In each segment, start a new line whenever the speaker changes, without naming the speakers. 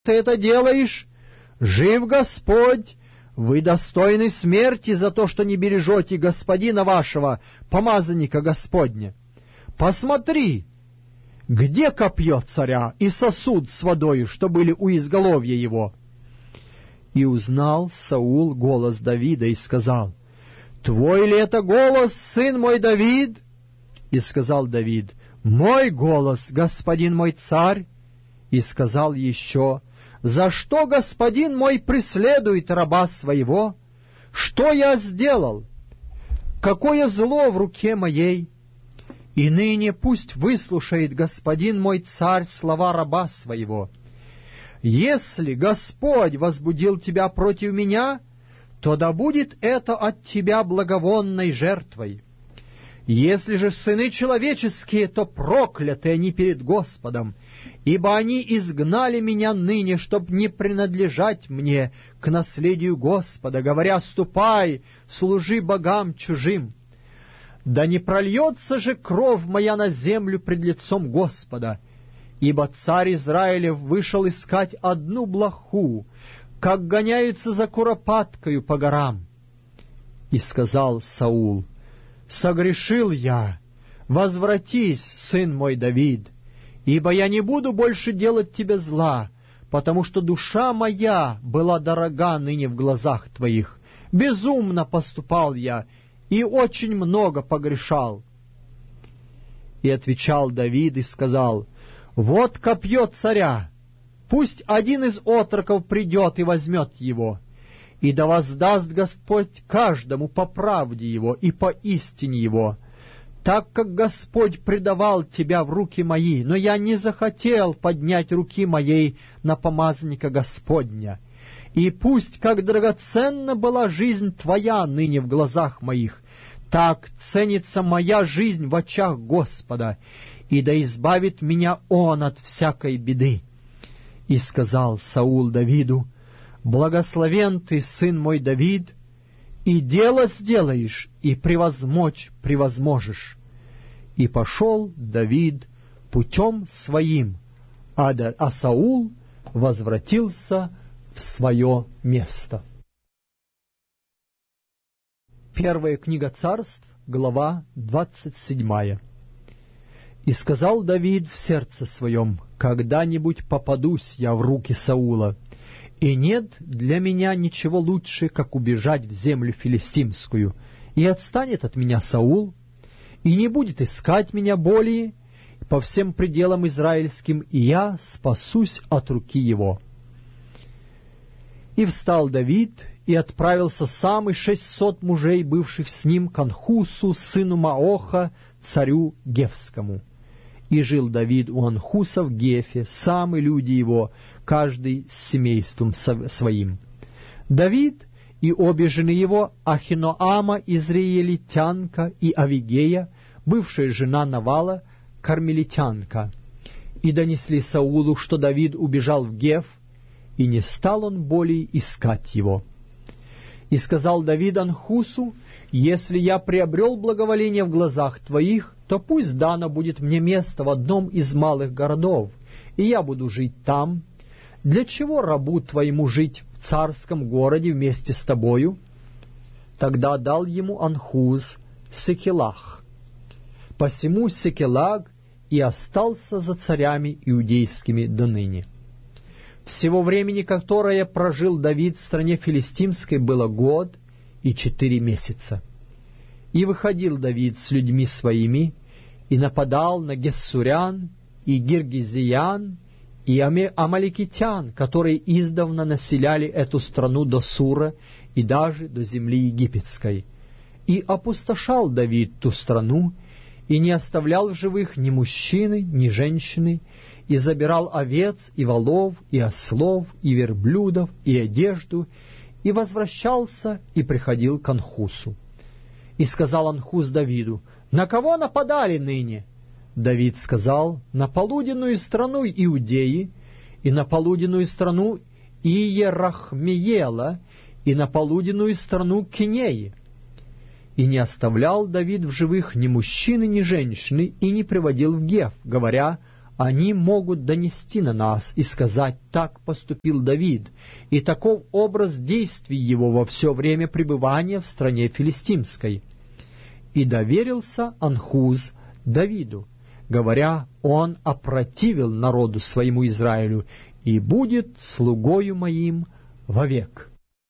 ты это делаешь? Жив Господь! Вы достойны смерти за то, что не бережете господина вашего, помазанника Господня. Посмотри, где копье царя и сосуд с водою, что были у изголовья его?» И узнал Саул голос Давида и сказал: «Твой ли это голос, сын мой Давид?» И сказал Давид: «Мой голос, господин мой царь». И сказал еще: «За что господин мой преследует раба своего? Что я сделал? Какое зло в руке моей? И ныне пусть выслушает господин мой царь слова раба своего. Если Господь возбудил тебя против меня, то да будет это от тебя благовонной жертвой. Если же сыны человеческие, то прокляты они перед Господом, ибо они изгнали меня ныне, чтоб не принадлежать мне к наследию Господа, говоря: ступай, служи богам чужим. Да не прольется же кровь моя на землю пред лицом Господа, ибо царь Израилев вышел искать одну блоху, как гоняются за куропаткою по горам». И сказал Саул: «Согрешил я, возвратись, сын мой Давид, ибо я не буду больше делать тебе зла, потому что душа моя была дорога ныне в глазах твоих. Безумно поступал я и очень много погрешал». И отвечал Давид и сказал: «Вот копье царя, пусть один из отроков придет и возьмет его, и да воздаст Господь каждому по правде его и по истине его, так как Господь предавал тебя в руки мои, но я не захотел поднять руки моей на помазанника Господня. И пусть, как драгоценна была жизнь твоя ныне в глазах моих, так ценится моя жизнь в очах Господа, и да избавит меня Он от всякой беды». И сказал Саул Давиду: «Благословен ты, сын мой Давид, и дело сделаешь, и превозмочь превозможешь». И пошел Давид путем своим, а Саул возвратился в свое место. Первая книга Царств, глава 27. «И сказал Давид в сердце своем: когда-нибудь попадусь я в руки Саула, и нет для меня ничего лучше, как убежать в землю филистимскую, и отстанет от меня Саул, и не будет искать меня более по всем пределам израильским, и я спасусь от руки его». И встал Давид, и отправился сам и 600 мужей, бывших с ним, к Анхусу, сыну Маоха, царю Гефскому. И жил Давид у Анхуса в Гефе, сам и люди его, каждый с семейством своим. Давид и обе жены его, Ахиноама, израилитянка, и Авигея, бывшая жена Навала, кармелитянка. И донесли Саулу, что Давид убежал в Геф, и не стал он более искать его. И сказал Давид Анхусу: «Если я приобрел благоволение в глазах твоих, то пусть дано будет мне место в одном из малых городов, и я буду жить там. Для чего рабу твоему жить в царском городе вместе с тобою?» Тогда дал ему Анхус Секелах. Посему Секелаг и остался за царями иудейскими до ныне. Всего времени, которое прожил Давид в стране филистимской, было 1 год и 4 месяца. И выходил Давид с людьми своими, и нападал на гессурян, и гиргизиян, и амаликитян, которые издавна населяли эту страну до Сура и даже до земли египетской. И опустошал Давид ту страну, и не оставлял в живых ни мужчины, ни женщины, и забирал овец, и волов, и ослов, и верблюдов, и одежду, и возвращался, и приходил к Анхусу. И сказал Анхус Давиду: «На кого нападали ныне?» Давид сказал: «На полуденную страну Иудеи, и на полуденную страну Иерахмеела, и на полуденную страну Кинеи». И не оставлял Давид в живых ни мужчины, ни женщины, и не приводил в Геф, говоря: они могут донести на нас и сказать: так поступил Давид, и таков образ действий его во все время пребывания в стране филистимской. И доверился Анхуз Давиду, говоря: он опротивил народу своему Израилю и будет слугою моим вовек.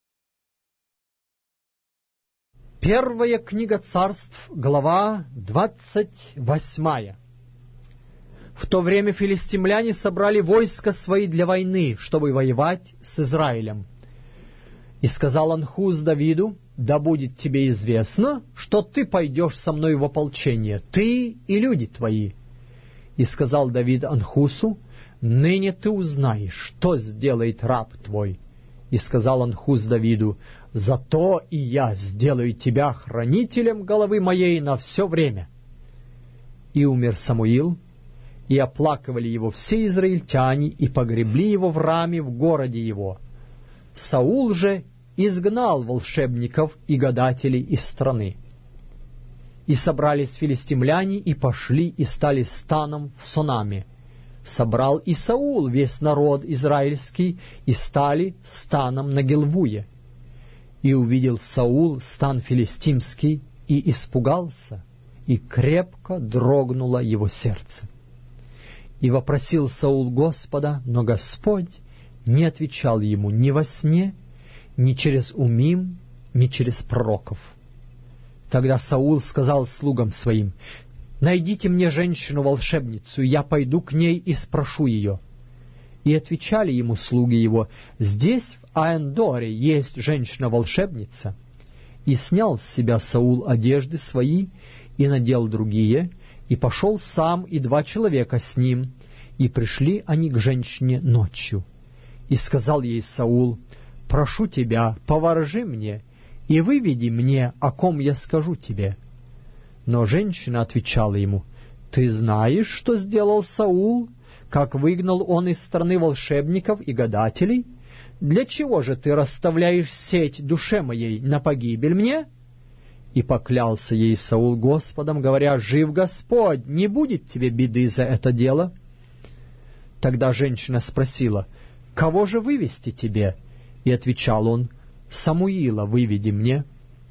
Первая книга Царств, глава 28. В то время филистимляне собрали войска свои для войны, чтобы воевать с Израилем. И сказал Анхуз Давиду: да будет тебе известно, что ты пойдешь со мной в ополчение, ты и люди твои. И сказал Давид Анхусу: ныне ты узнаешь, что сделает раб твой. И сказал Анхус Давиду: зато и я сделаю тебя хранителем головы моей на все время. И умер Самуил, и оплакивали его все израильтяне, и погребли его в Раме в городе его. Саул же изгнал волшебников и гадателей из страны. И собрались филистимляне, и пошли, и стали станом в Сонаме. Собрал и Саул весь народ израильский, и стали станом на Гилвуе. И увидел Саул стан филистимский, и испугался, и крепко дрогнуло его сердце. И вопросил Саул Господа, но Господь не отвечал ему ни во сне, ни через умим, ни через пророков. Тогда Саул сказал слугам своим: найдите мне женщину-волшебницу, и я пойду к ней и спрошу ее. И отвечали ему слуги его: здесь, в Аэндоре, есть женщина-волшебница. И снял с себя Саул одежды свои, и надел другие, и пошел сам, и 2 человека с ним, и пришли они к женщине ночью. И сказал ей Саул: прошу тебя, поворожи мне, и выведи мне, о ком я скажу тебе. Но женщина отвечала ему: ты знаешь, что сделал Саул, как выгнал он из страны волшебников и гадателей? Для чего же ты расставляешь сеть душе моей на погибель мне? И поклялся ей Саул Господом, говоря: жив Господь, не будет тебе беды за это дело. Тогда женщина спросила: кого же вывести тебе? И отвечал он: Самуила выведи мне.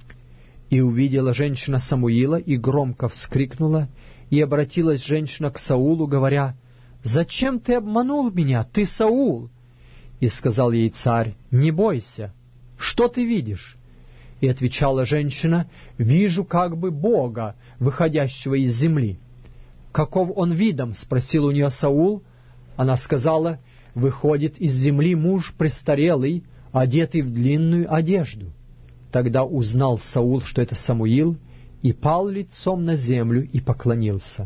И увидела женщина Самуила, и громко вскрикнула, и обратилась женщина к Саулу, говоря: зачем ты обманул меня, ты Саул? И сказал ей царь: не бойся, что ты видишь? И отвечала женщина: вижу как бы Бога, выходящего из земли. Каков он видом? Спросил у нее Саул. Она сказала: выходит из земли муж престарелый, одетый в длинную одежду. Тогда узнал Саул, что это Самуил, и пал лицом на землю и поклонился.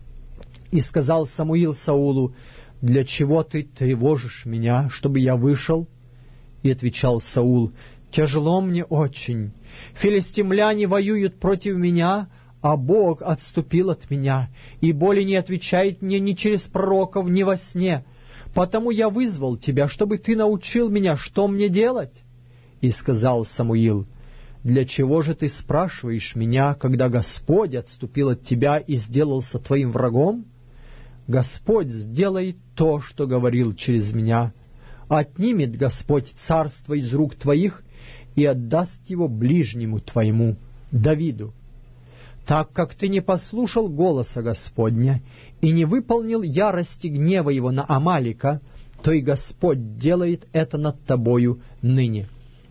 И сказал Самуил Саулу: для чего ты тревожишь меня, чтобы я вышел? И отвечал Саул: тяжело мне очень. Филистимляне воюют против меня, а Бог отступил от меня, и более не отвечает мне ни через пророков, ни во сне. Потому я вызвал тебя, чтобы ты научил меня, что мне делать. И сказал Самуил: для чего же ты спрашиваешь меня, когда Господь отступил от тебя и сделался твоим врагом? Господь сделает то, что говорил через меня. Отнимет Господь царство из рук твоих и отдаст его ближнему твоему, Давиду. Так как ты не послушал голоса Господня и не выполнил ярости гнева его на Амалика, то и Господь делает это над тобою ныне.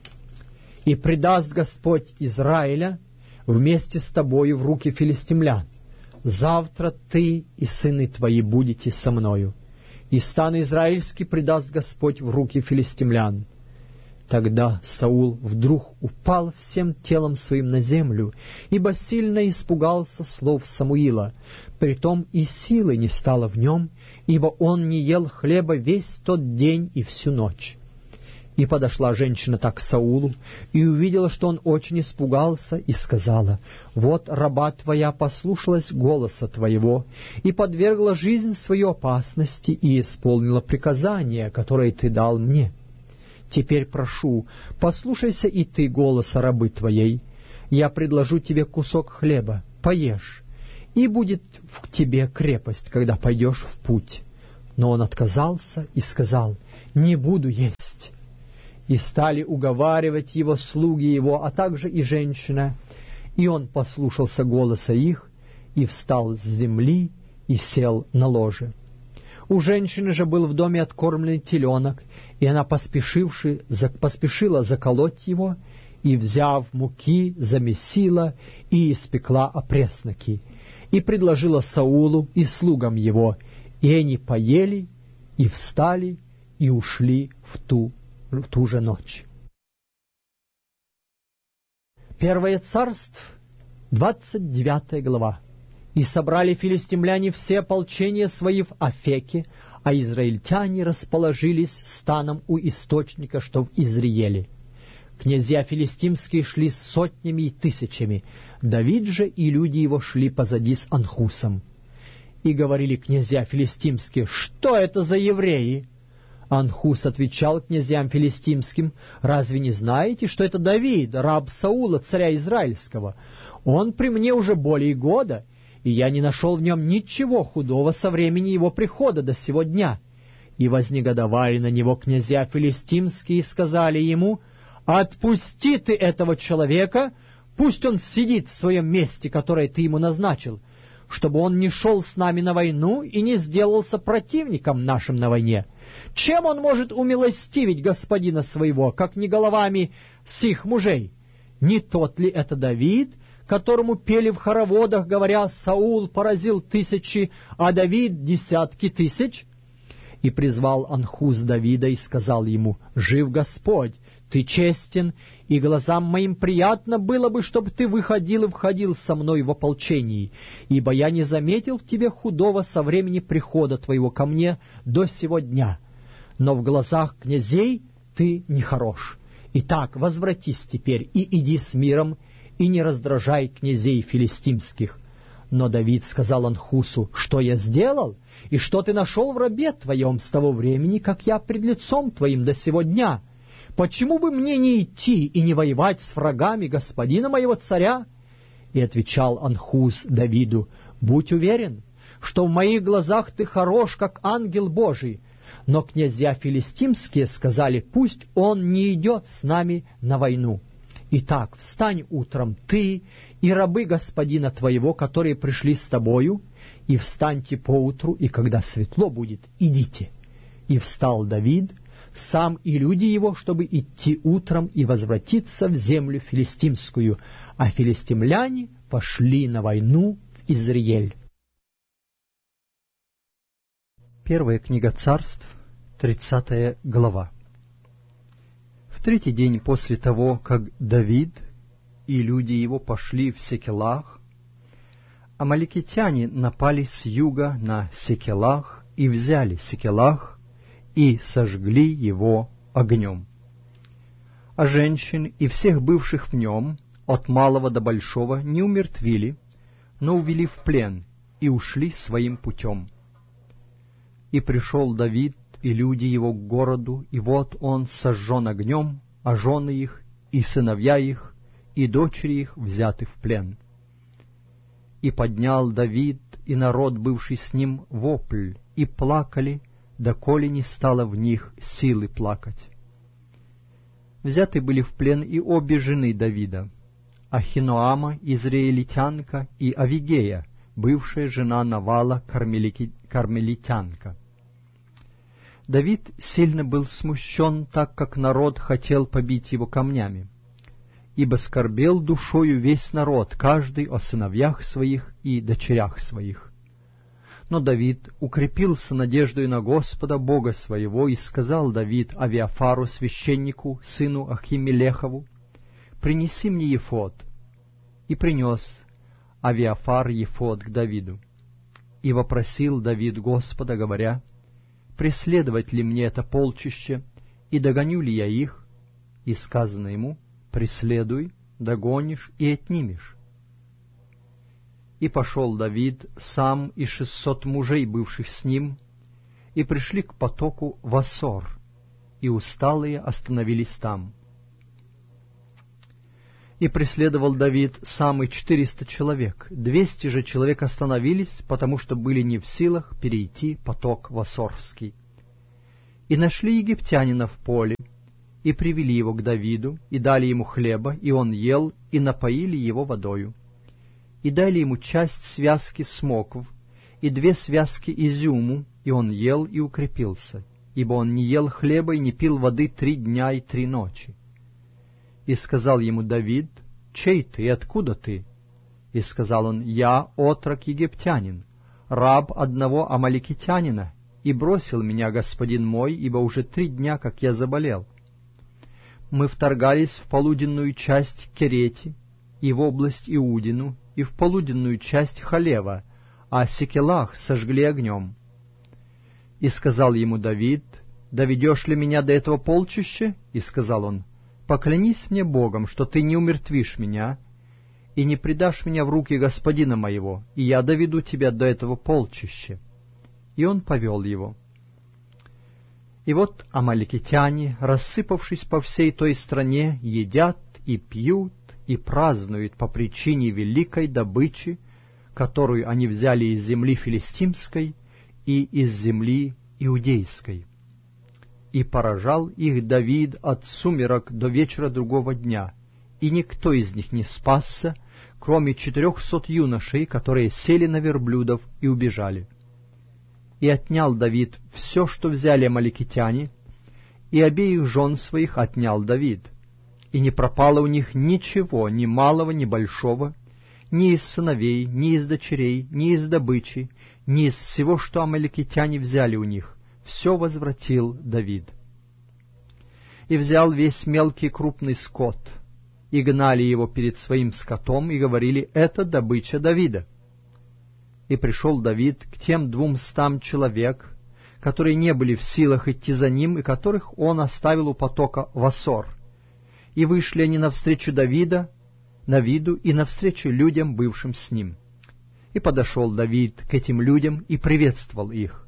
И предаст Господь Израиля вместе с тобою в руки филистимлян. Завтра ты и сыны твои будете со мною, и стан израильский предаст Господь в руки филистимлян. Тогда Саул вдруг упал всем телом своим на землю, ибо сильно испугался слов Самуила. Притом и силы не стало в нем, ибо он не ел хлеба весь тот день и всю ночь. И подошла женщина так к Саулу, и увидела, что он очень испугался, и сказала: вот раба твоя послушалась голоса твоего, и подвергла жизнь свою опасности, и исполнила приказание, которое ты дал мне. Теперь прошу, послушайся и ты голоса рабы твоей. Я предложу тебе кусок хлеба, поешь, и будет в тебе крепость, когда пойдешь в путь». Но он отказался и сказал: «Не буду есть». И стали уговаривать его слуги его, а также и женщина. И он послушался голоса их, и встал с земли, и сел на ложе. У женщины же был в доме откормленный теленок, и она поспешила заколоть его, и, взяв муки, замесила и испекла опресноки, и предложила Саулу и слугам его, и они поели, и встали, и ушли в ту же ночь. 1 Царств, 29 глава. «И собрали филистимляне все ополчения свои в Афеке, а израильтяне расположились станом у источника, что в Изриеле. Князья филистимские шли с сотнями и тысячами, Давид же и люди его шли позади с Анхусом. И говорили князья филистимские: что это за евреи? Анхус отвечал князьям филистимским: разве не знаете, что это Давид, раб Саула, царя Израильского? Он при мне уже более года, и я не нашел в нем ничего худого со времени его прихода до сего дня. И вознегодовали на него князья филистимские и сказали ему: отпусти ты этого человека, пусть он сидит в своем месте, которое ты ему назначил, чтобы он не шел с нами на войну и не сделался противником нашим на войне. Чем он может умилостивить господина своего, как не головами сих мужей? Не тот ли это Давид, которому пели в хороводах, говоря: Саул поразил тысячи, а Давид десятки тысяч? И призвал Анхус Давида и сказал ему: жив Господь, ты честен, и глазам моим приятно было бы, чтобы ты выходил и входил со мной в ополчении, ибо я не заметил в тебе худого со времени прихода твоего ко мне до сего дня. Но в глазах князей ты нехорош. Итак, возвратись теперь и иди с миром, и не раздражай князей филистимских. Но Давид сказал Анхусу: что я сделал, и что ты нашел в рабе твоем с того времени, как я пред лицом твоим до сего дня? Почему бы мне не идти и не воевать с врагами господина моего царя? И отвечал Анхус Давиду: будь уверен, что в моих глазах ты хорош, как ангел Божий. Но князья филистимские сказали: пусть он не идет с нами на войну. Итак, встань утром ты и рабы господина твоего, которые пришли с тобою, и встаньте поутру, и когда светло будет, идите. И встал Давид, сам и люди его, чтобы идти утром и возвратиться в землю филистимскую, а филистимляне пошли на войну в Изриель. Первая книга Царств, 30 глава. В третий день после того, как Давид и люди его пошли в Секелах, амаликитяне напали с юга на Секелах и взяли Секелах и сожгли его огнем. А женщин и всех бывших в нем, от малого до большого, не умертвили, но увели в плен и ушли своим путем. И пришел Давид и люди его к городу, и вот он сожжен огнем, а жены их, и сыновья их, и дочери их взяты в плен. И поднял Давид и народ, бывший с ним, вопль, и плакали, доколе не стало в них силы плакать. Взяты были в плен и обе жены Давида, Ахиноама, израильтянка, и Авигея, бывшая жена Навала, кармелитянка. Давид сильно был смущен, так как народ хотел побить его камнями, ибо скорбел душою весь народ, каждый о сыновьях своих и дочерях своих. Но Давид укрепился надеждою на Господа Бога своего, и сказал Давид Авиафару, священнику, сыну Ахимелехову: «Принеси мне ефод». И принес Авиафар ефод к Давиду. И вопросил Давид Господа, говоря: «Преследовать ли мне это полчище, и догоню ли я их?» И сказано ему: «Преследуй, догонишь и отнимешь». И пошел Давид сам и 600 мужей, бывших с ним, и пришли к потоку Васор, и усталые остановились там. И преследовал Давид самый 400 человек. 200 же человек остановились, потому что были не в силах перейти поток Вассорский. И нашли египтянина в поле, и привели его к Давиду, и дали ему хлеба, и он ел, и напоили его водою. И дали ему часть связки смокв, и 2 связки изюму, и он ел и укрепился, ибо он не ел хлеба и не пил воды 3 дня и 3 ночи. И сказал ему Давид: «Чей ты и откуда ты?» И сказал он: «Я отрок египтянин, раб одного амаликитянина, и бросил меня господин мой, ибо уже 3 дня, как я заболел. Мы вторгались в полуденную часть Керети, и в область Иудину, и в полуденную часть Халева, а Секелах сожгли огнем». И сказал ему Давид: «Доведешь ли меня до этого полчища?» И сказал он: «Поклянись мне Богом, что ты не умертвишь меня и не предашь меня в руки господина моего, и я доведу тебя до этого полчища». И он повел его. И вот амаликитяне, рассыпавшись по всей той стране, едят и пьют и празднуют по причине великой добычи, которую они взяли из земли филистимской и из земли иудейской. И поражал их Давид от сумерок до вечера другого дня, и никто из них не спасся, кроме 400 юношей, которые сели на верблюдов и убежали. И отнял Давид все, что взяли амаликитяне, и обеих жен своих отнял Давид. И не пропало у них ничего, ни малого, ни большого, ни из сыновей, ни из дочерей, ни из добычи, ни из всего, что амаликитяне взяли у них. Все возвратил Давид. И взял весь мелкий крупный скот, и гнали его перед своим скотом, и говорили: «Это добыча Давида». И пришел Давид к тем 200 человек, которые не были в силах идти за ним, и которых он оставил у потока Вассор. И вышли они навстречу Давиду и навстречу людям, бывшим с ним. И подошел Давид к этим людям и приветствовал их.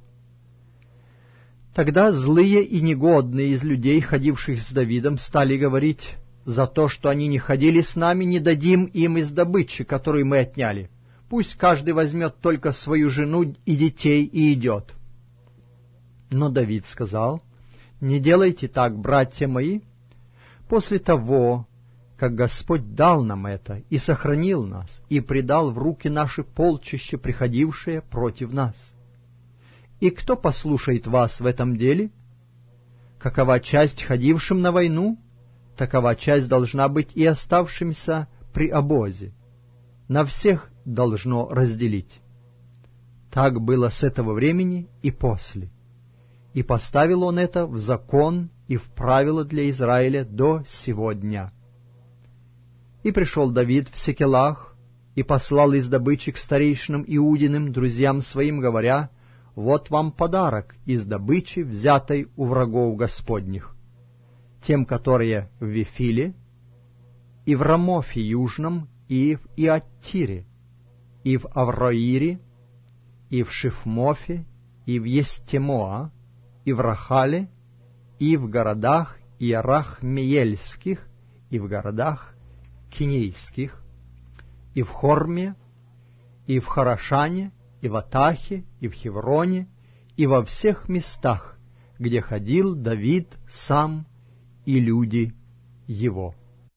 Тогда злые и негодные из людей, ходивших с Давидом, стали говорить: «За то, что они не ходили с нами, не дадим им из добычи, которую мы отняли. Пусть каждый возьмет только свою жену и детей и идет». Но Давид сказал: «Не делайте так, братья мои. После того, как Господь дал нам это и сохранил нас, и предал в руки наши полчища, приходившие против нас. И кто послушает вас в этом деле? Какова часть ходившим на войну, такова часть должна быть и оставшимся при обозе. На всех должно разделить». Так было с этого времени и после. И поставил он это в закон и в правила для Израиля до сего дня. И пришел Давид в Секелах, и послал из добычи к старейшинам Иудиным, друзьям своим, говоря: «Вот вам подарок из добычи, взятой у врагов Господних, тем, которые в Вифиле, и в Рамофе Южном, и в Иаттире, и в Авроире, и в Шифмофе, и в Естемоа, и в Рахале, и в городах Иерахмеельских, и в городах Кинейских, и в Хорме, и в Харашане, и в Атахе, и в Хевроне, и во всех местах, где ходил Давид сам и люди его».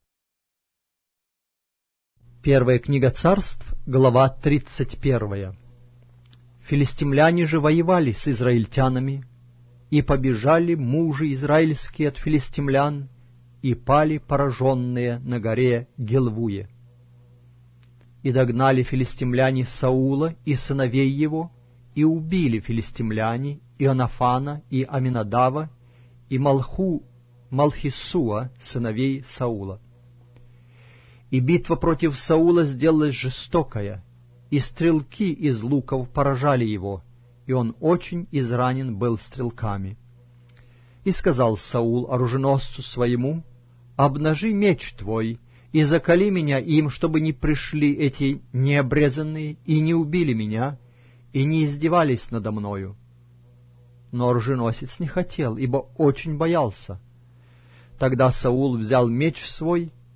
Первая книга Царств, глава 31. Филистимляне же воевали с израильтянами, и побежали мужи израильские от филистимлян, и пали пораженные на горе Гилвуе. И догнали филистимляне Саула и сыновей его, и убили филистимляне Ионафана и Аминадава, и Малхисуа, сыновей Саула. И битва против Саула сделалась жестокая, и стрелки из луков поражали его, и он очень изранен был стрелками. И сказал Саул оруженосцу своему: «Обнажи меч твой, и закали меня им, чтобы не пришли эти необрезанные и не убили меня, и не издевались надо мною». Но оруженосец не хотел, ибо очень боялся. Тогда Саул взял меч свой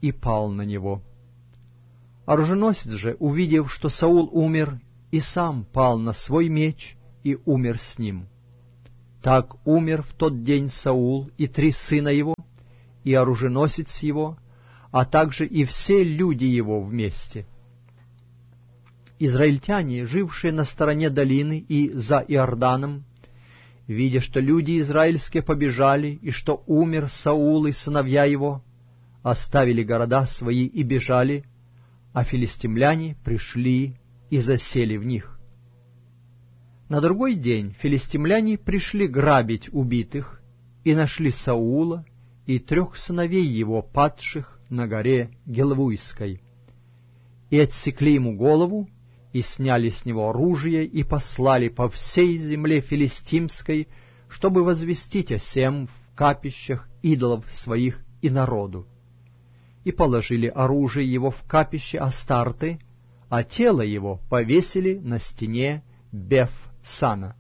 и пал на него. Оруженосец же, увидев, что Саул умер, и сам пал на свой меч и умер с ним. Так умер в тот день Саул и 3 сына его, и оруженосец его, а также и все люди его вместе. Израильтяне, жившие на стороне долины и за Иорданом, видя, что люди израильские побежали, и что умер Саул и сыновья его, оставили города свои и бежали, а филистимляне пришли и засели в них. На другой день филистимляне пришли грабить убитых, и нашли Саула и 3 сыновей его, падших на горе Гилвуйской, и отсекли ему голову, и сняли с него оружие, и послали по всей земле филистимской, чтобы возвестить о сем в капищах идолов своих и народу. И положили оружие его в капище Астарты, а тело его повесили на стене Беф-Сана.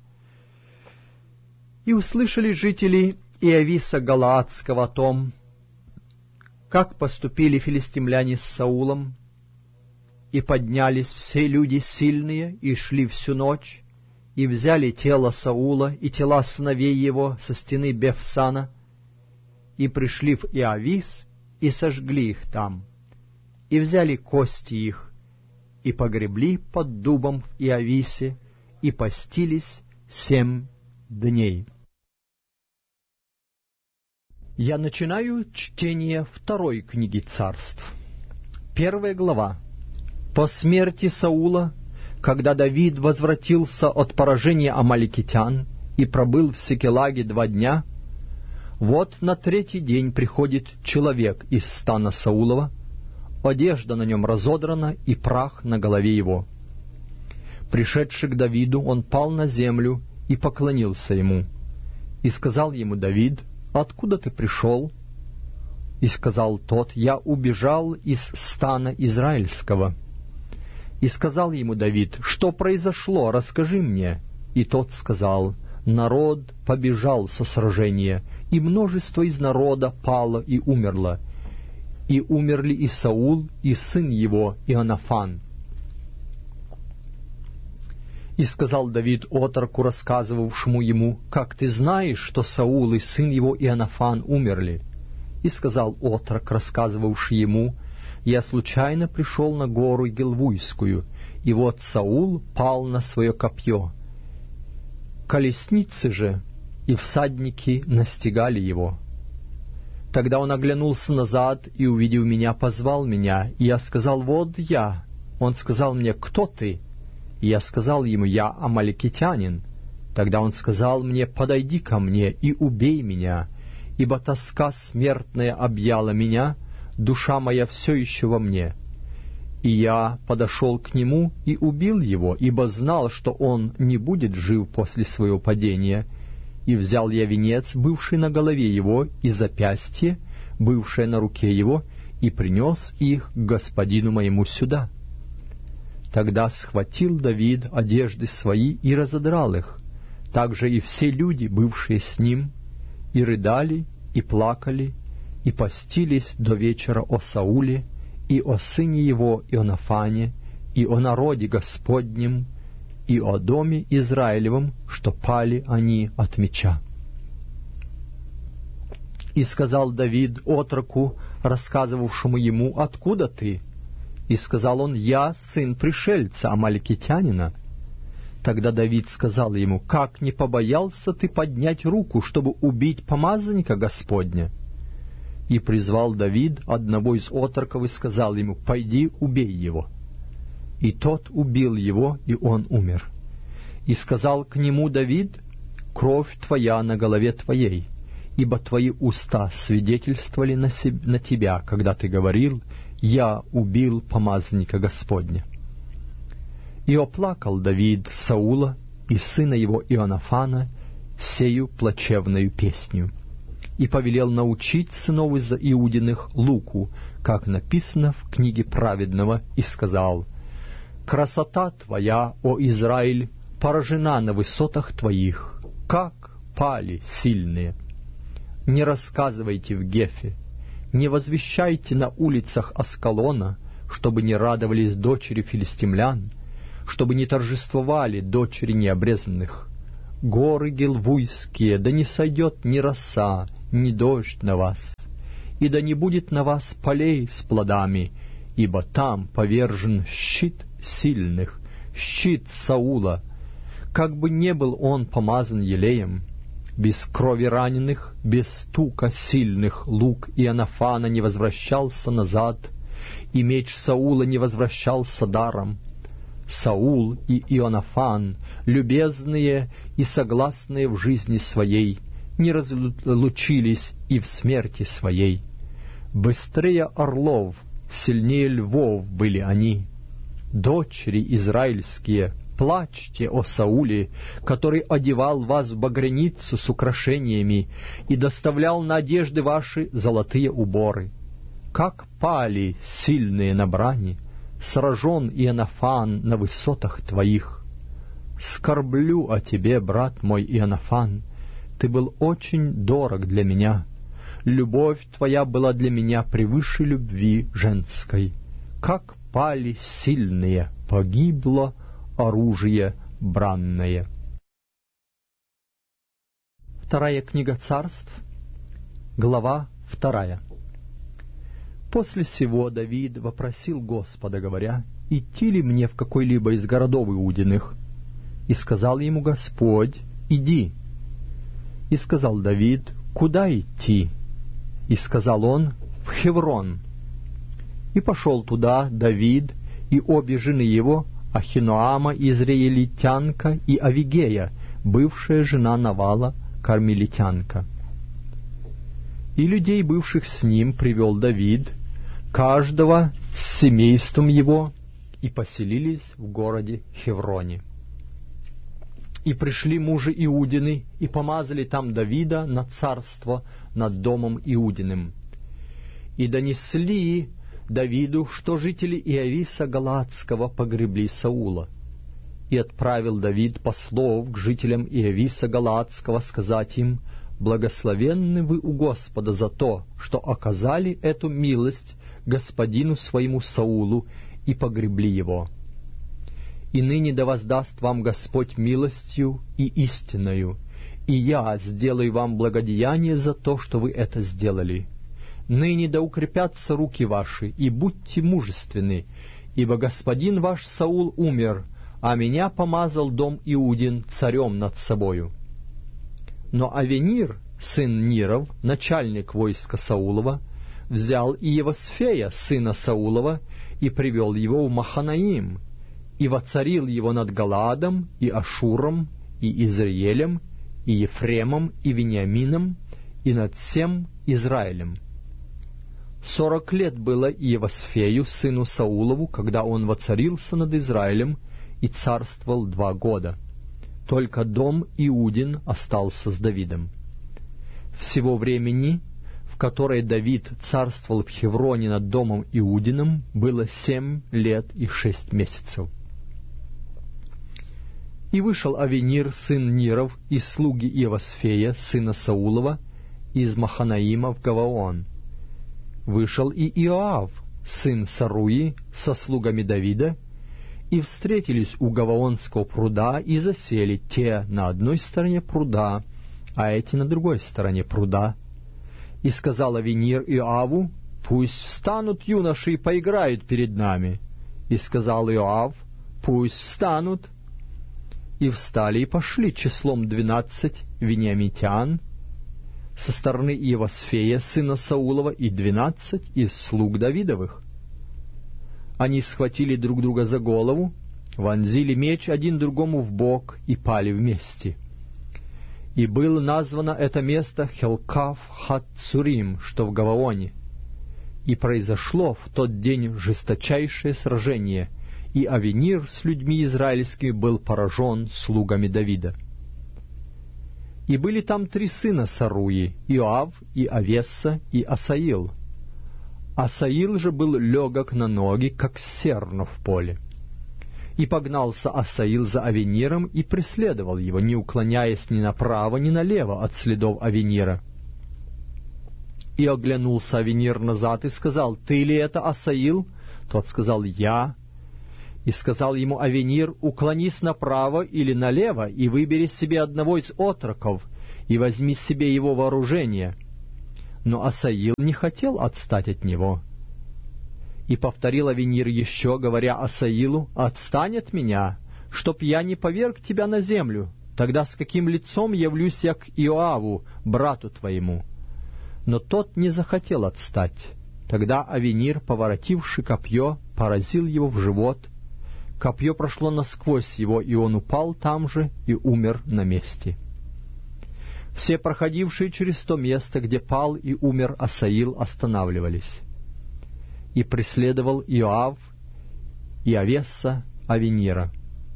И услышали жители Иависа Галаадского о том, как поступили филистимляне с Саулом, и поднялись все люди сильные, и шли всю ночь, и взяли тело Саула и тела сыновей его со стены Беф-Сана, и пришли в Иавис, и сожгли их там, и взяли кости их, и погребли под дубом в Иависе, и постились 7 дней. Я начинаю чтение 2 книги Царств. 1 глава. По смерти Саула, когда Давид возвратился от поражения амаликитян и пробыл в Сикелаге 2 дня, вот на 3-й день приходит человек из стана Саулова, одежда на нем разодрана и прах на голове его. Пришедший к Давиду, он пал на землю и поклонился ему. И сказал ему Давид: «Откуда ты пришел?» И сказал тот: «Я убежал из стана израильского». И сказал ему Давид: «Что произошло? Расскажи мне». И тот сказал: «Народ побежал со сражения, и множество из народа пало и умерло. И умерли и Саул, и сын его Ионафан». И сказал Давид отроку, рассказывавшему ему: «Как ты знаешь, что Саул и сын его Ионафан умерли?» И сказал отрок, рассказывавший ему: «Я случайно пришел на гору Гилвуйскую, и вот Саул пал на свое копье. Колесницы же и всадники настигали его. Тогда он оглянулся назад и, увидев меня, позвал меня, и я сказал: вот я. Он сказал мне: кто ты? И я сказал ему: я амаликитянин. Тогда он сказал мне: подойди ко мне и убей меня, ибо тоска смертная объяла меня, душа моя все еще во мне. И я подошел к нему и убил его, ибо знал, что он не будет жив после своего падения. И взял я венец, бывший на голове его, и запястье, бывшее на руке его, и принес их к господину моему сюда». Тогда схватил Давид одежды свои и разодрал их, также и все люди, бывшие с ним, и рыдали, и плакали, и постились до вечера о Сауле, и о сыне его Ионафане, и о народе Господнем, и о доме Израилевом, что пали они от меча. И сказал Давид отроку, рассказывавшему ему: «Откуда ты?» И сказал он: «Я сын пришельца, амаликитянина». Тогда Давид сказал ему: «Как не побоялся ты поднять руку, чтобы убить помазанника Господня?» И призвал Давид одного из отроков и сказал ему: «Пойди, убей его». И тот убил его, и он умер. И сказал к нему Давид: «Кровь твоя на голове твоей, ибо твои уста свидетельствовали на тебя, когда ты говорил: я убил помазанника Господня». И оплакал Давид Саула и сына его Ионафана сею плачевною песню, и повелел научить сынов из Иудиных луку, как написано в книге праведного, и сказал: «Красота твоя, о Израиль, поражена на высотах твоих, как пали сильные. Не рассказывайте в Гефе,
Не возвещайте на улицах Аскалона, чтобы не радовались дочери филистимлян, чтобы не торжествовали дочери необрезанных. Горы гилвуйские, да не сойдет ни роса, ни дождь на вас, и да не будет на вас полей с плодами, ибо там повержен щит сильных, щит Саула, как бы не был он помазан елеем. Без крови раненых, без стука сильных лук Иоаннафана не возвращался назад, и меч Саула не возвращался даром. Саул и Иоаннафан, любезные и согласные в жизни своей, не разлучились и в смерти своей. Быстрее орлов, сильнее львов были они. Дочери израильские, плачьте о Сауле, который одевал вас в багряницу с украшениями и доставлял на одежды ваши золотые уборы. Как пали сильные на брани, сражен Иоаннафан на высотах твоих. Скорблю о тебе, брат мой Иоаннафан, ты был очень дорог для меня. Любовь твоя была для меня превыше любви женской. Как пали сильные, погибло оружие бранное. Вторая книга Царств, глава 2. После сего Давид вопросил Господа, говоря: «Идти ли мне в какой-либо из городов Иудиных?» И сказал ему Господь: «Иди». И сказал Давид: «Куда идти?» И сказал он: «В Хеврон». И пошел туда Давид и обе жены его, Ахиноама израилитянка и Авигея, бывшая жена Навала, кармелитянка. И людей, бывших с ним, привел Давид, каждого с семейством его, и поселились в городе Хевроне. И пришли мужи Иудины, и помазали там Давида на царство над домом Иудиным. И донесли Давиду, что жители Иависа Галаадского погребли Саула. И отправил Давид послов к жителям Иависа Галаадского сказать им: «Благословенны вы у Господа за то, что оказали эту милость господину своему Саулу и погребли его. И ныне да воздаст вам Господь милостью и истинною, и я сделаю вам благодеяние за то, что вы это сделали. Ныне да укрепятся руки ваши, и будьте мужественны, ибо господин ваш Саул умер, а меня помазал дом Иудин царем над собою». Но Авенир, сын Ниров, начальник войска Саулова, взял Иевосфея, сына Саулова, и привел его в Маханаим, и воцарил его над Галаадом, и Ашуром, и Израилем, и Ефремом, и Вениамином, и над всем Израилем. 40 лет было Иевосфею, сыну Саулову, когда он воцарился над Израилем и царствовал 2 года. Только дом Иудин остался с Давидом. Всего времени, в которое Давид царствовал в Хевроне над домом Иудиным, было 7 лет и 6 месяцев. И вышел Авенир, сын Ниров, из слуги Иевосфея, сына Саулова, из Маханаима в Гаваон. Вышел и Иоав, сын Саруи, со слугами Давида, и встретились у Гаваонского пруда, и засели те на одной стороне пруда, а эти на другой стороне пруда. И сказал Авенир Иоаву: «Пусть встанут юноши и поиграют перед нами». И сказал Иоав: «Пусть встанут». И встали и пошли числом 12 вениамитян со стороны Иевосфея, сына Саулова, и 12 из слуг Давидовых. Они схватили друг друга за голову, вонзили меч один другому в бок и пали вместе. И было названо это место Хелкав-хат-Цурим, что в Гаваоне. И произошло в тот день жесточайшее сражение, и Авенир с людьми израильскими был поражен слугами Давида. И были там 3 сына Саруи: Иоав, и Авесса, и Асаил. Асаил же был легок на ноги, как серно в поле. И погнался Асаил за Авениром и преследовал его, не уклоняясь ни направо, ни налево от следов Авенира. И оглянулся Авенир назад и сказал: «Ты ли это, Асаил?» Тот сказал: «Я». И сказал ему Авенир: «Уклонись направо или налево, и выбери себе одного из отроков, и возьми себе его вооружение». Но Асаил не хотел отстать от него. И повторил Авенир еще, говоря Асаилу: «Отстань от меня, чтоб я не поверг тебя на землю. Тогда с каким лицом явлюсь я к Иоаву, брату твоему?» Но тот не захотел отстать. Тогда Авенир, поворотивши копье, поразил его в живот. Копье прошло насквозь его, и он упал там же и умер на месте. Все проходившие через то место, где пал и умер Асаил, останавливались. И преследовал Иоав и Авесса Авенира.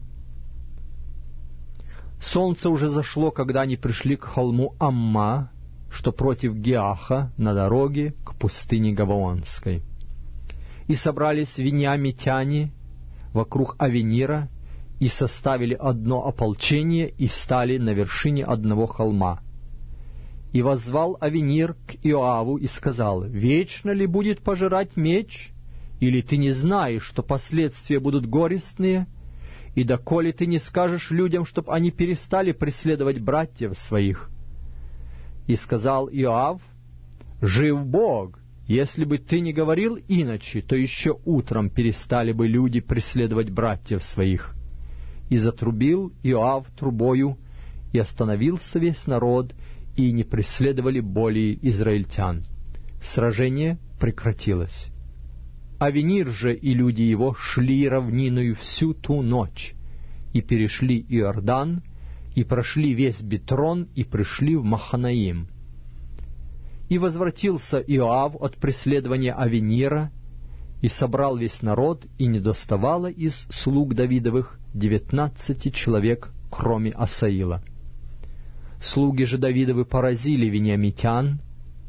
Солнце уже зашло, когда они пришли к холму Амма, что против Геаха, на дороге к пустыне Гаваонской. И собрались вениамитяне вокруг Авенира, и составили одно ополчение, и стали на вершине одного холма. И воззвал Авенир к Иоаву и сказал: «Вечно ли будет пожирать меч? Или ты не знаешь, что последствия будут горестные? И доколе ты не скажешь людям, чтоб они перестали преследовать братьев своих?» И сказал Иоав: «Жив Бог, если бы ты не говорил иначе, то еще утром перестали бы люди преследовать братьев своих». И затрубил Иоав трубою, и остановился весь народ, и не преследовали более израильтян. Сражение прекратилось. Авенир же и люди его шли равниною всю ту ночь, и перешли Иордан, и прошли весь Битрон, и пришли в Маханаим. И возвратился Иоав от преследования Авенира, и собрал весь народ, и не доставало из слуг Давидовых 19 человек, кроме Асаила. Слуги же Давидовы поразили вениамитян,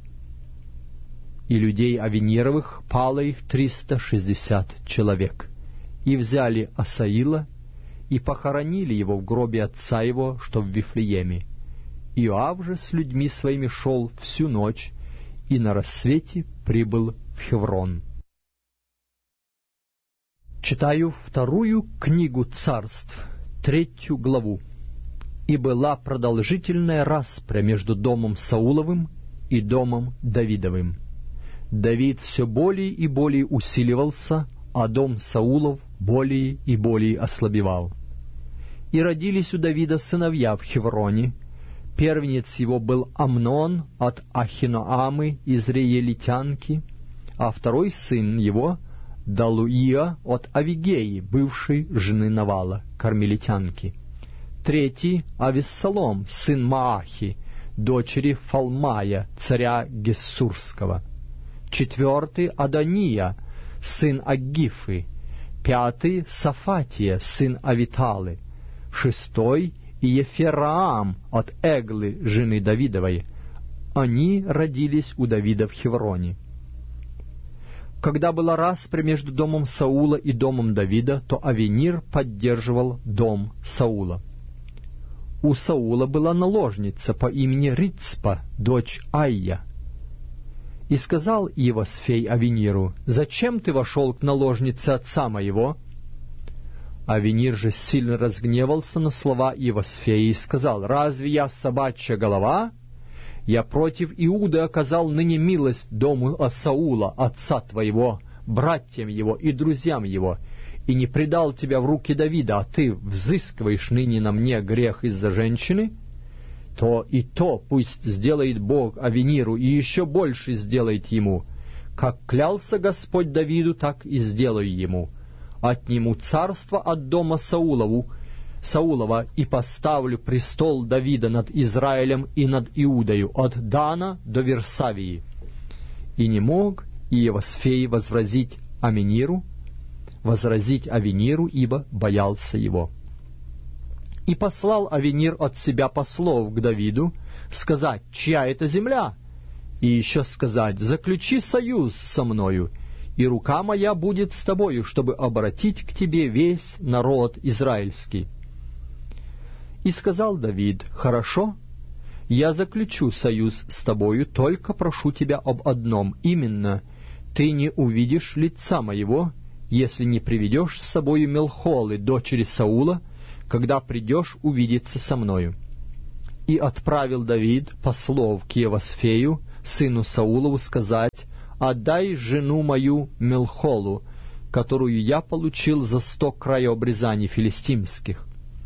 и людей Авенировых пало их 360 человек. И взяли Асаила, и похоронили его в гробе отца его, что в Вифлееме. Иоав же с людьми своими шел всю ночь, и на рассвете прибыл в Хеврон. Читаю вторую книгу Царств, 3 главу. «И была продолжительная распря между домом Сауловым и домом Давидовым. Давид все более и более усиливался, а дом Саулов более и более ослабевал. И родились у Давида сыновья в Хевроне. Первенец его был Амнон от Ахиноамы израилитянки, а второй сын его — Далуия от Авигеи, бывшей жены Навала, кармелитянки. Третий — Авессалом, сын Маахи, дочери Фалмая, царя Гессурского. Четвертый — Адония, сын Аггифы. Пятый — Сафатия, сын Авиталы. Шестой — Ефераам от Эглы, жены Давидовой. Они родились у Давида в Хевроне. Когда была распря между домом Саула и домом Давида, то Авенир поддерживал дом Саула. У Саула была наложница по имени Рицпа, дочь Айя. И сказал Иевосфей Авениру: «Зачем ты вошел к наложнице отца моего?» Авенир же сильно разгневался на слова Иевосфея и сказал: «Разве я собачья голова? Я против Иуды оказал ныне милость дому Саула, отца твоего, братьям его и друзьям его, и не предал тебя в руки Давида, а ты взыскиваешь ныне на мне грех из-за женщины? То и то пусть сделает Бог Авениру, и еще больше сделает ему. Как клялся Господь Давиду, так и сделаю ему. Отниму царство от дома Саулова, и поставлю престол Давида над Израилем и над Иудою, от Дана до Версавии». И не мог Иевосфей возразить Авениру, ибо боялся его. И послал Авенир от себя послов к Давиду сказать: «Чья это земля?» И еще сказать: «Заключи союз со мною, и рука моя будет с тобою, чтобы обратить к тебе весь народ израильский». И сказал Давид: «Хорошо, я заключу союз с тобою, только прошу тебя об одном, именно, ты не увидишь лица моего, если не приведешь с собою Мелхолы, дочери Саула, когда придешь увидеться со мною». И отправил Давид послов к Евасфею, сыну Саулову, сказать: «Отдай жену мою Мелхолу, которую я получил за 100 краеобрезаний филистимских».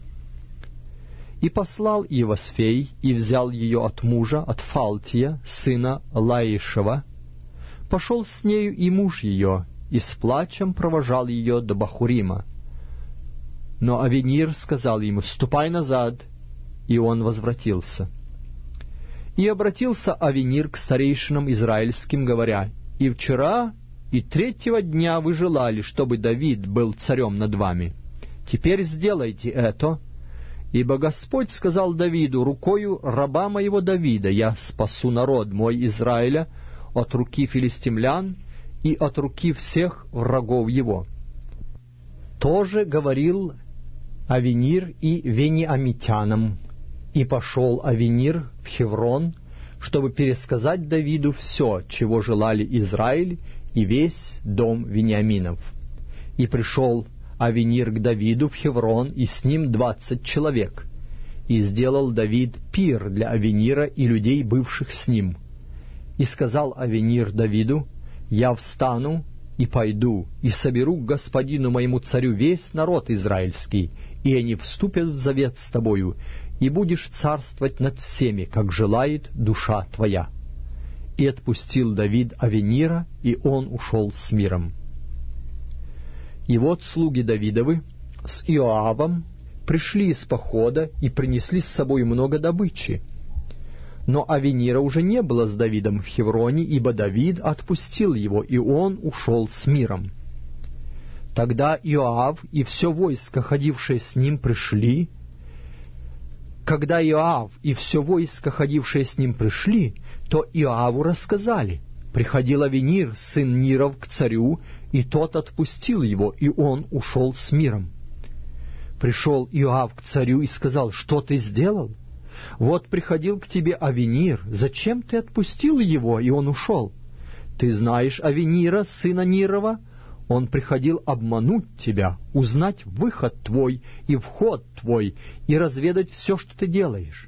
И послал Евасфей, и взял ее от мужа, от Фалтия, сына Лаишева. Пошел с нею и муж ее, и с плачем провожал ее до Бахурима. Но Авенир сказал ему: «Ступай назад», и он возвратился. И обратился Авенир к старейшинам израильским, говоря: «И вчера, и 3-го дня вы желали, чтобы Давид был царем над вами. Теперь сделайте это, ибо Господь сказал Давиду: рукою раба моего Давида я спасу народ мой Израиля от руки филистимлян и от руки всех врагов его». Тоже говорил Авенир и вениамитянам. И пошел Авенир в Хеврон, чтобы пересказать Давиду все, чего желали Израиль и весь дом Вениаминов. И пришел Авенир к Давиду в Хеврон, и с ним 20 человек. И сделал Давид пир для Авенира и людей, бывших с ним. И сказал Авенир Давиду: «Я встану и пойду, и соберу к господину моему царю весь народ израильский, и они вступят в завет с тобою, и будешь царствовать над всеми, как желает душа твоя». И отпустил Давид Авенира, и он ушел с миром. И вот слуги Давидовы с Иоавом пришли из похода и принесли с собой много добычи. Но Авенира уже не было с Давидом в Хевроне, ибо Давид отпустил его, и он ушел с миром. Тогда Иоав и все войско, ходившее с ним, пришли. Когда Иоав и все войско, ходившее с ним, пришли, то Иоаву рассказали: приходил Авенир, сын Ниров, к царю, и тот отпустил его, и он ушел с миром. Пришел Иоав к царю и сказал: что ты сделал? Вот приходил к тебе Авенир, зачем ты отпустил его, и он ушел? Ты знаешь Авенира, сына Нирова? Он приходил обмануть тебя, узнать выход твой и вход твой, и разведать все, что ты делаешь.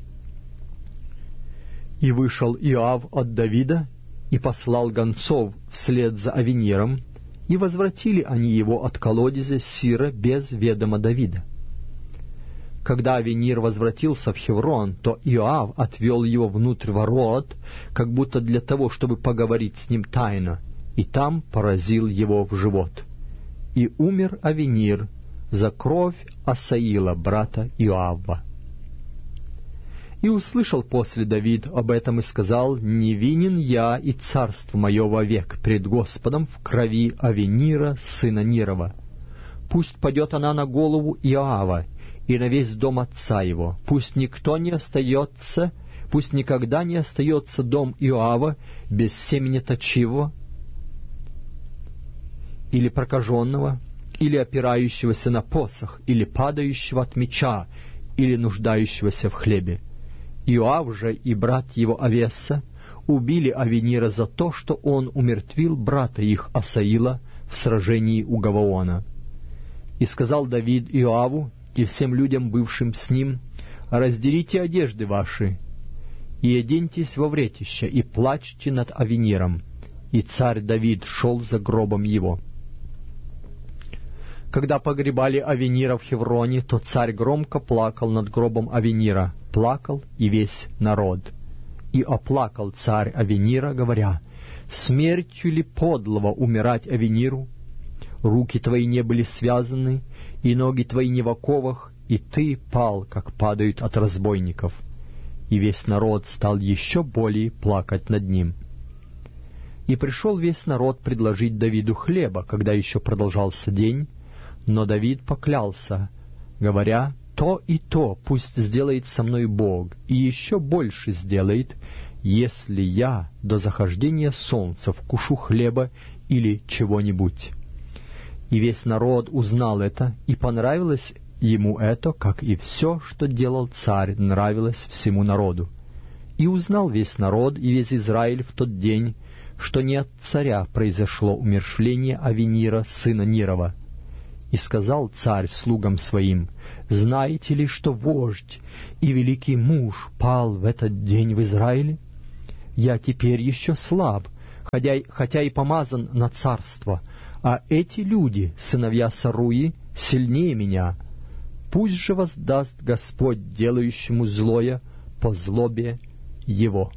И вышел Иоав от Давида, и послал гонцов вслед за Авениром, и возвратили они его от колодезя Сира без ведома Давида. Когда Авенир возвратился в Хеврон, то Иоав отвел его внутрь ворот, как будто для того, чтобы поговорить с ним тайно, и там поразил его в живот. И умер Авенир за кровь Асаила, брата Иоава. И услышал после Давид об этом и сказал: «Невинен я и царство мое вовек пред Господом в крови Авенира, сына Нирова. Пусть падет она на голову Иоава и на весь дом отца его. Пусть никогда не остается дом Иоава без семени точивого, или прокаженного, или опирающегося на посох, или падающего от меча, или нуждающегося в хлебе». Иоав же и брат его Авеса убили Авенира за то, что он умертвил брата их Асаила в сражении у Гаваона. И сказал Давид Иоаву и всем людям, бывшим с ним: «Разделите одежды ваши, и оденьтесь во вретище, и плачьте над Авениром». И царь Давид шел за гробом его. Когда погребали Авенира в Хевроне, то царь громко плакал над гробом Авенира, плакал и весь народ. И оплакал царь Авенира, говоря: «Смертью ли подлого умирать Авениру? Руки твои не были связаны, и ноги твои не в оковах, и ты пал, как падают от разбойников». И весь народ стал еще более плакать над ним. И пришел весь народ предложить Давиду хлеба, когда еще продолжался день, но Давид поклялся, говоря: «То и то пусть сделает со мной Бог, и еще больше сделает, если я до захождения солнца вкушу хлеба или чего-нибудь». И весь народ узнал это, и понравилось ему это, как и все, что делал царь, нравилось всему народу. И узнал весь народ и весь Израиль в тот день, что не от царя произошло умерщвление Авенира, сына Нирова. И сказал царь слугам своим: «Знаете ли, что вождь и великий муж пал в этот день в Израиле? Я теперь еще слаб, хотя и помазан на царство, а эти люди, сыновья Саруи, сильнее меня. Пусть же воздаст Господь делающему злое по злобе его».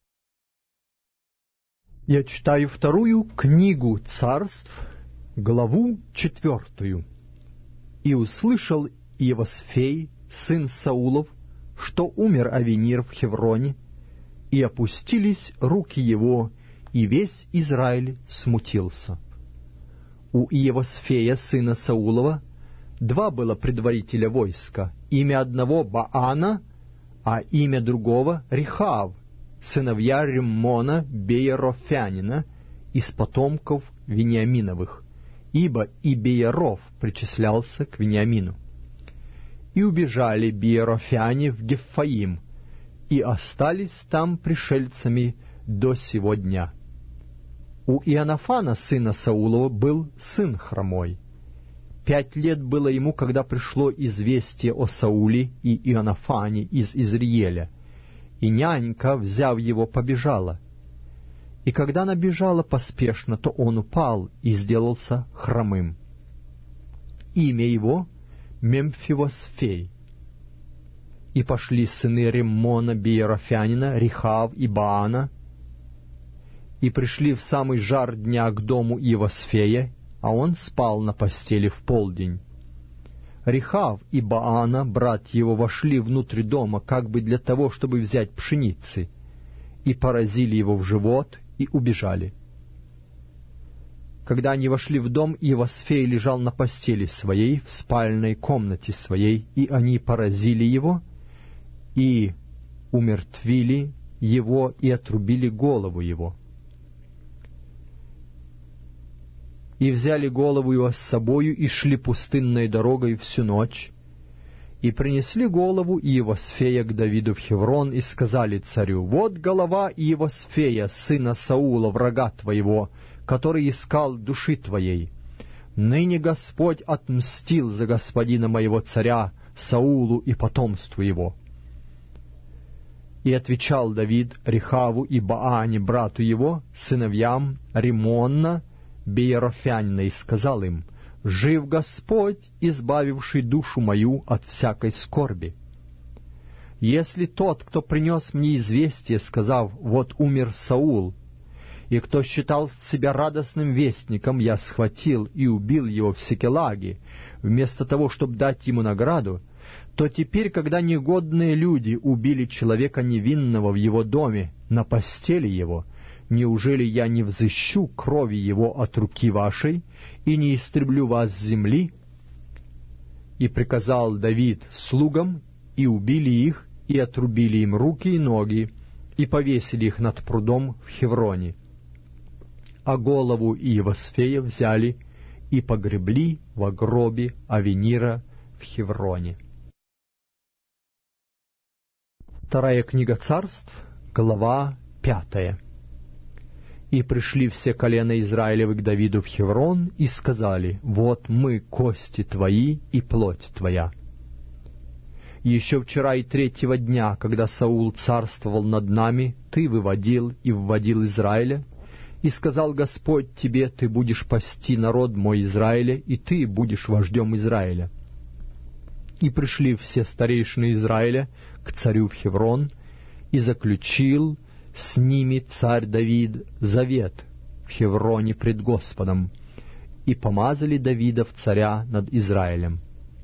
Я читаю вторую книгу Царств, главу 4. «И услышал Иевасфей, сын Саулов, что умер Авенир в Хевроне, и опустились руки его, и весь Израиль смутился. У Иевасфея, сына Саулова, 2 было предводителя войска, имя одного Баана, а имя другого Рехав, сыновья Риммона Беерофянина, из потомков Вениаминовых, ибо и Бееров причислялся к Вениамину. И убежали Беерофяне в Гефаим, и остались там пришельцами до сего дня. У Иоаннафана, сына Саулова, был сын хромой. 5 лет было ему, когда пришло известие о Сауле и Иоаннафане из Изриеля, и нянька, взяв его, побежала. И когда она бежала поспешно, то он упал и сделался хромым. Имя его — Мемфивосфей. И пошли сыны Риммона Беерофянина, Рехав и Баана, и пришли в самый жар дня к дому Иевасфея, а он спал на постели в полдень. Рехав и Баана, брат его, вошли внутрь дома, как бы для того, чтобы взять пшеницы, и поразили его в живот, и убежали. Когда они вошли в дом, Иевасфей лежал на постели своей, в спальной комнате своей, и они поразили его, и умертвили его, и отрубили голову его. И взяли голову его с собою, и шли пустынной дорогой всю ночь, и принесли голову Иевасфея к Давиду в Хеврон, и сказали царю: «Вот голова Иевасфея, сына Саула, врага твоего, который искал души твоей. Ныне Господь отмстил за господина моего царя Саулу и потомству его». И отвечал Давид Рехаву и Баане, брату его, сыновьям Риммона Беерофянина, и сказал им: «Жив Господь, избавивший душу мою от всякой скорби. Если тот, кто принес мне известие, сказав: вот умер Саул, и кто считал себя радостным вестником, я схватил и убил его в Сикелаге, вместо того, чтобы дать ему награду, то теперь, когда негодные люди убили человека невинного в его доме, на постели его, неужели я не взыщу крови его от руки вашей и не истреблю вас с земли?» И приказал Давид слугам, и убили их, и отрубили им руки и ноги, и повесили их над прудом в Хевроне. А голову Иевасфея взяли и погребли во гробе Авенира в Хевроне. Вторая книга Царств, глава 5. И пришли все колена Израилевы к Давиду в Хеврон, и сказали: «Вот мы, кости твои и плоть твоя». Еще вчера и 3-го дня, когда Саул царствовал над нами, ты выводил и вводил Израиля, и сказал Господь тебе: ты будешь пасти народ мой Израиля, и ты будешь вождем Израиля. И пришли все старейшины Израиля к царю в Хеврон, и заключил с ними царь Давид завет в Хевроне пред Господом, и помазали Давида в царя над Израилем.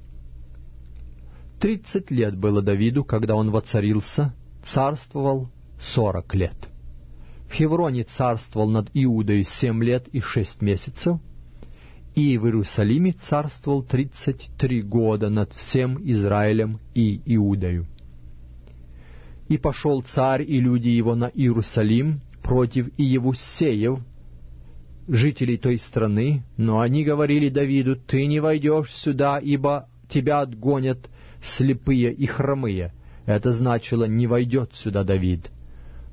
30 лет было Давиду, когда он воцарился, царствовал 40 лет. В Хевроне царствовал над Иудой 7 лет и 6 месяцев, и в Иерусалиме царствовал 33 года над всем Израилем и Иудою. И пошел царь и люди его на Иерусалим против Иевусеев, жителей той страны, но они говорили Давиду: «Ты не войдешь сюда, ибо тебя отгонят слепые и хромые». Это значило: «Не войдет сюда Давид».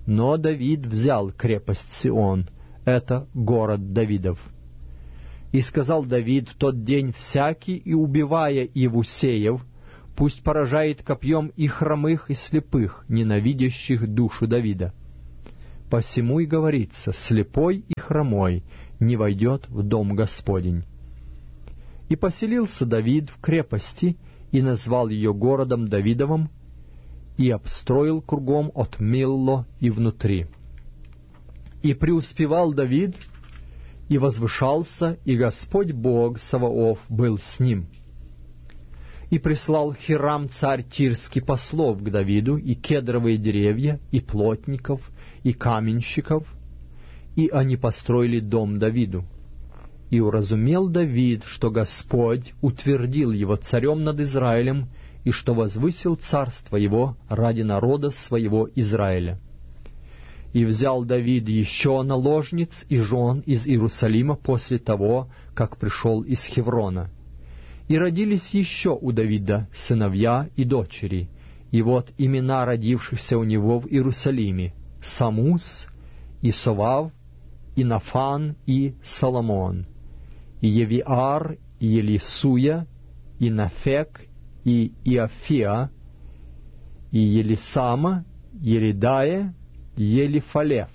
Но Давид взял крепость Сион, это город Давидов. И сказал Давид в тот день: всякий, и убивая Иевусеев, пусть поражает копьем и хромых, и слепых, ненавидящих душу Давида. Посему и говорится: слепой и хромой не войдет в дом Господень. И поселился Давид в крепости, и назвал ее городом Давидовым, и обстроил кругом от Милло и внутри. И преуспевал Давид, и возвышался, и Господь Бог Саваоф был с ним. И прислал Хирам царь Тирский послов к Давиду, и кедровые деревья, и плотников, и каменщиков, и они построили дом Давиду. И уразумел Давид, что Господь утвердил его царем над Израилем, и что возвысил царство его ради народа своего Израиля. И взял Давид еще наложниц и жен из Иерусалима после того, как пришел из Хеврона. И родились еще у Давида сыновья и дочери, и вот имена родившихся у него в Иерусалиме: Самус, и Совав, и Нафан, и Соломон, и Евиар, и Елисуя, и Нафек, и Иофия, и Елисама, Елидая, Елифалев.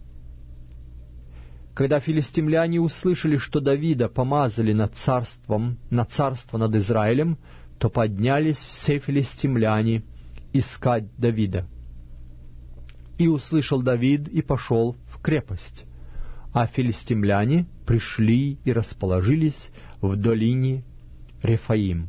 Когда филистимляне услышали, что Давида помазали на царство над Израилем, то поднялись все филистимляне искать Давида. И услышал Давид, и пошел в крепость, а филистимляне пришли и расположились в долине Рефаим.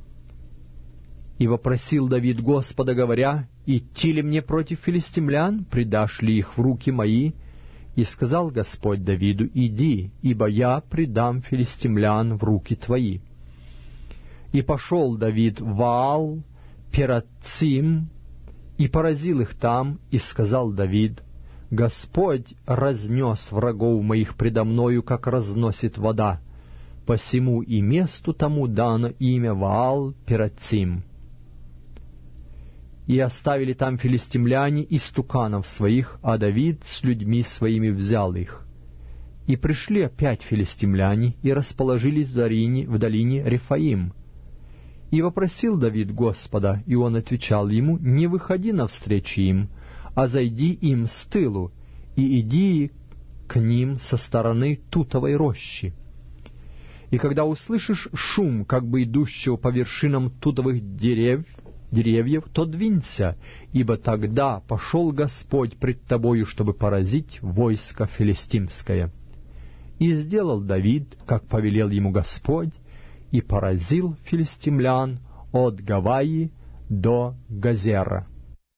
И вопросил Давид Господа, говоря: идти ли мне против филистимлян, предашь ли их в руки мои? И сказал Господь Давиду: иди, ибо я предам филистимлян в руки твои. И пошел Давид в Ваал Перацим, и поразил их там, и сказал Давид: Господь разнес врагов моих предо мною, как разносит вода, посему и месту тому дано имя Ваал Перацим. И оставили там филистимляне истуканов своих, а Давид с людьми своими взял их. И пришли опять филистимляне, и расположились в долине Рефаим. И вопросил Давид Господа, и он отвечал ему: не выходи навстречу им, а зайди им с тылу, и иди к ним со стороны тутовой рощи. И когда услышишь шум, как бы идущего по вершинам тутовых деревьев, то двинься, ибо тогда пошел Господь пред тобою, чтобы поразить войско филистимское. И сделал Давид, как повелел ему Господь, и поразил филистимлян от Гаваи до Газера.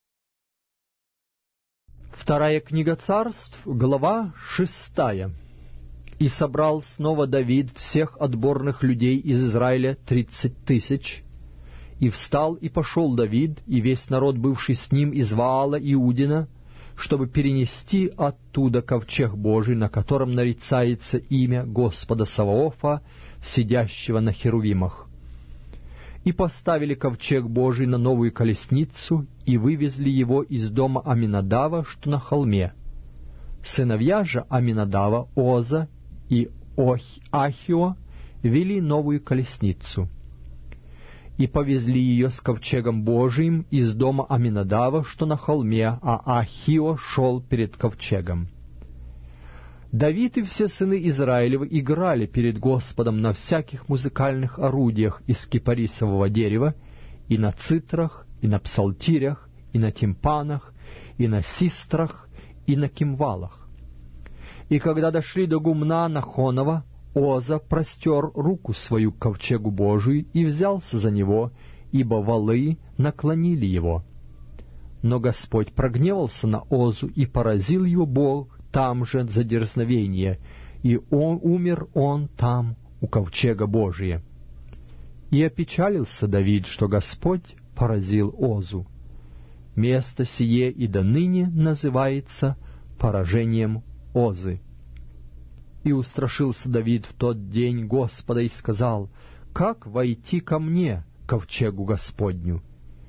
Вторая книга Царств, глава 6. И собрал снова Давид всех отборных людей из Израиля 30 000. И встал, и пошел Давид, и весь народ, бывший с ним из Ваала Иудина, чтобы перенести оттуда ковчег Божий, на котором нарицается имя Господа Саваофа, сидящего на херувимах. И поставили ковчег Божий на новую колесницу, и вывезли его из дома Аминадава, что на холме. Сыновья же Аминадава, Оза и Ахио, вели новую колесницу. И повезли ее с ковчегом Божиим из дома Аминадава, что на холме, а Ахио шел перед ковчегом. Давид и все сыны Израилевы играли перед Господом на всяких музыкальных орудиях из кипарисового дерева, и на цитрах, и на псалтирях, и на тимпанах, и на систрах, и на кимвалах. И когда дошли до гумна Нахонова, Оза простер руку свою к ковчегу Божию и взялся за него, ибо валы наклонили его. Но Господь прогневался на Озу, и поразил его Бог там же за дерзновение, и умер он там у ковчега Божия. И опечалился Давид, что Господь поразил Озу. Место сие и до ныне называется поражением Озы. И устрашился Давид в тот день Господа и сказал: «Как войти ко мне, ковчегу Господню?»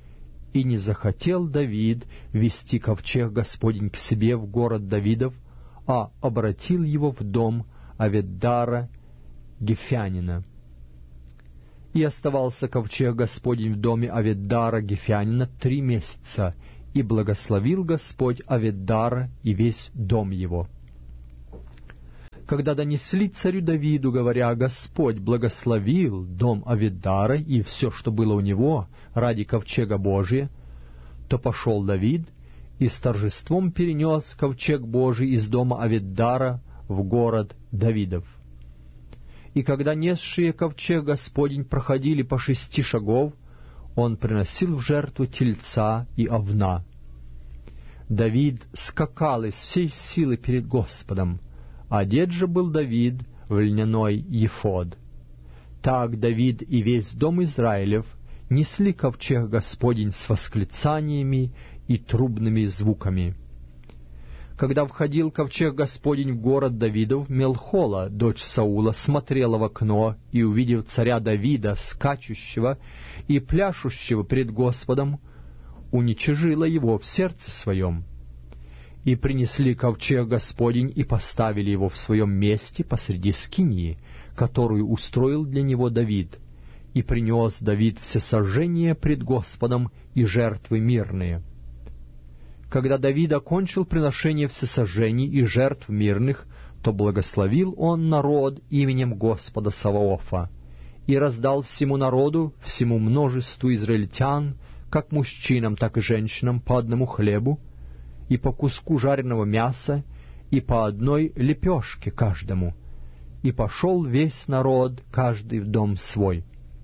И не захотел Давид вести ковчег Господень к себе в город Давидов, а обратил его в дом Авиддара Гефянина. И оставался ковчег Господень в доме Авиддара Гефянина 3 месяца, и благословил Господь Авиддара и весь дом его. Когда донесли царю Давиду, говоря: «Господь благословил дом Авиддара и все, что было у него, ради ковчега Божия», то пошел Давид и с торжеством перенес ковчег Божий из дома Авиддара в город Давидов. И когда несшие ковчег Господень проходили по 6 шагов, он приносил в жертву тельца и овна. Давид скакал из всей силы перед Господом, одет же был Давид в льняной ефод. Так Давид и весь дом Израилев несли ковчег Господень с восклицаниями и трубными звуками. Когда входил ковчег Господень в город Давидов, Мелхола, дочь Саула, смотрела в окно и, увидев царя Давида, скачущего и пляшущего пред Господом, уничижила его в сердце своем. И принесли ковчег Господень и поставили его в своем месте посреди скинии, которую устроил для него Давид. И принес Давид всесожжение пред Господом и жертвы мирные. Когда Давид окончил приношение всесожжений и жертв мирных, то благословил он народ именем Господа Саваофа и раздал всему народу, всему множеству израильтян, как мужчинам, так и женщинам, по одному хлебу, и по куску жареного мяса, и по одной лепешке каждому. И пошел весь народ, каждый в дом свой.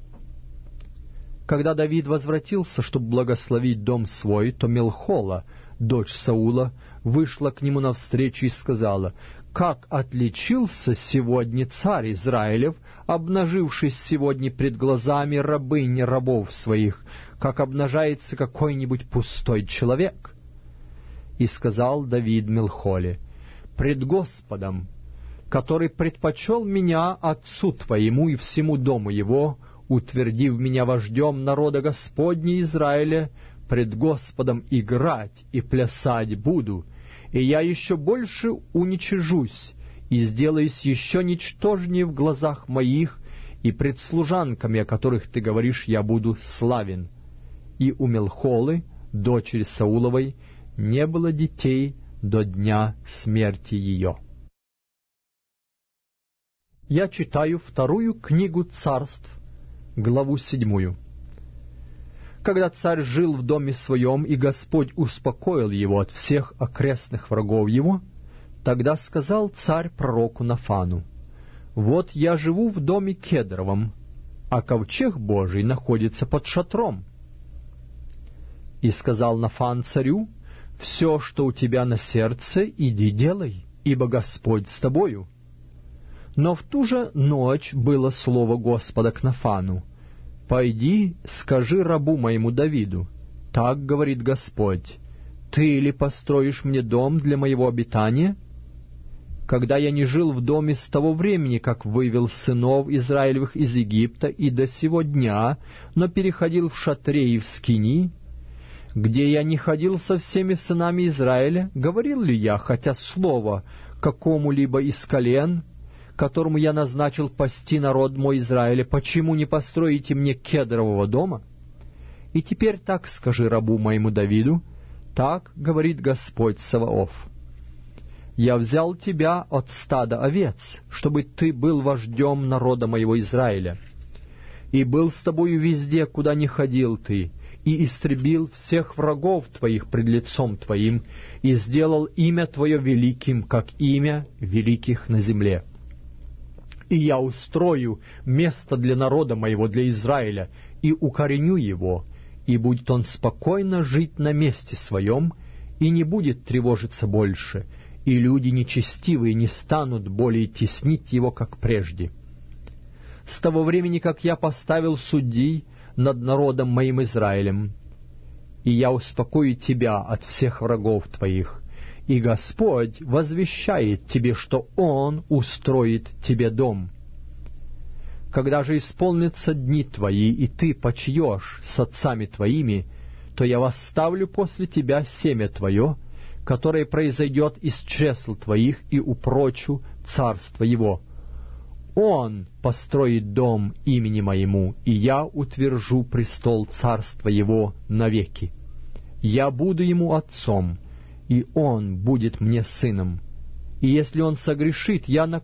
Когда Давид возвратился, чтобы благословить дом свой, то Мелхола, дочь Саула, вышла к нему навстречу и сказала: «Как отличился сегодня царь Израилев, обнажившись сегодня пред глазами рабынь рабов своих, как обнажается какой-нибудь пустой человек». И сказал Давид Мелхоле: «Пред Господом, который предпочел меня отцу твоему и всему дому его, утвердив меня вождем народа Господня Израиля, пред Господом играть и плясать буду, и я еще больше уничижусь, и сделаюсь еще ничтожнее в глазах моих, и пред служанками, о которых ты говоришь, я буду славен». И у Мелхолы, дочери Сауловой, не было детей до дня смерти ее. Я читаю 2 книгу Царств, главу 7. Когда царь жил в доме своем, и Господь успокоил его от всех окрестных врагов его, тогда сказал царь пророку Нафану: «Вот я живу в доме кедровом, а ковчег Божий находится под шатром». И сказал Нафан царю: «Все, что у тебя на сердце, иди делай, ибо Господь с тобою». Но в ту же ночь было слово Господа к Нафану: «Пойди, скажи рабу моему Давиду, так говорит Господь: ты ли построишь мне дом для моего обитания? Когда я не жил в доме с того времени, как вывел сынов Израилевых из Египта, и до сего дня, но переходил в шатре и в скини, где я не ходил со всеми сынами Израиля, говорил ли я хотя слово какому-либо из колен, которому я назначил пасти народ мой Израиля: почему не построите мне кедрового дома? И теперь так скажи рабу моему Давиду: так говорит Господь Саваоф: я взял тебя от стада овец, чтобы ты был вождем народа моего Израиля, и был с тобою везде, куда ни ходил ты, и истребил всех врагов твоих пред лицом твоим, и сделал имя твое великим, как имя великих на земле. И я устрою место для народа моего, для Израиля, и укореню его, и будет он спокойно жить на месте своем, и не будет тревожиться больше, и люди нечестивые не станут более теснить его, как прежде. С того времени, как я поставил судей над народом моим Израилем, и я успокою тебя от всех врагов твоих, и Господь возвещает тебе, что Он устроит тебе дом. Когда же исполнятся дни твои, и ты почиешь с отцами твоими, то я восставлю после тебя семя твое, которое произойдет из чресл твоих, и упрочу царство его. Он построит дом имени моему, и я утвержу престол царства его навеки. Я буду ему отцом, и он будет мне сыном. И если он согрешит, я